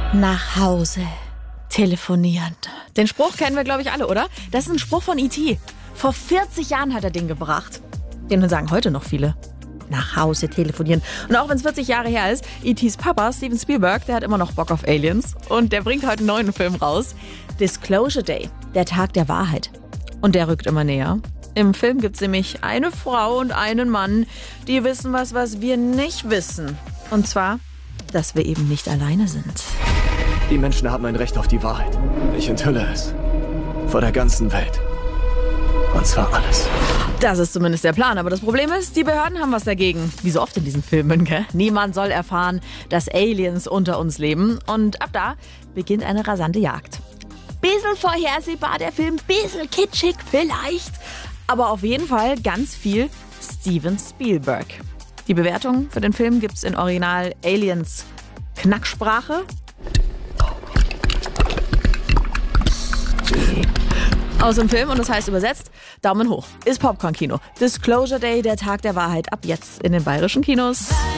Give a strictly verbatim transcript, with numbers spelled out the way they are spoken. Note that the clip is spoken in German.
Nach Hause telefonieren. Den Spruch kennen wir, glaube ich, alle, oder? Das ist ein Spruch von E T Vor vierzig Jahren hat er den gebracht. Den sagen heute noch viele. Nach Hause telefonieren. Und auch wenn es vierzig Jahre her ist, E Ts Papa, Steven Spielberg, der hat immer noch Bock auf Aliens. Und der bringt heute einen neuen Film raus. Disclosure Day, der Tag der Wahrheit. Und der rückt immer näher. Im Film gibt es nämlich eine Frau und einen Mann, die wissen was, was wir nicht wissen. Und zwar, dass wir eben nicht alleine sind. Die Menschen haben ein Recht auf die Wahrheit. Ich enthülle es. Vor der ganzen Welt. Und zwar alles. Das ist zumindest der Plan. Aber das Problem ist, die Behörden haben was dagegen. Wie so oft in diesen Filmen, gell? Niemand soll erfahren, dass Aliens unter uns leben. Und ab da beginnt eine rasante Jagd. Bisschen vorhersehbar der Film, bisschen kitschig vielleicht. Aber auf jeden Fall ganz viel Steven Spielberg. Die Bewertung für den Film gibt's in Original Aliens Knacksprache. Aus dem Film, und das heißt übersetzt, Daumen hoch. Ist Popcorn-Kino. Disclosure Day, der Tag der Wahrheit, ab jetzt in den bayerischen Kinos.